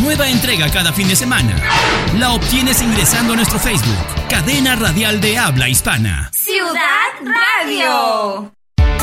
nueva entrega cada fin de semana. La obtienes ingresando a nuestro Facebook, Cadena Radial de Habla Hispana. Ciudad Radio.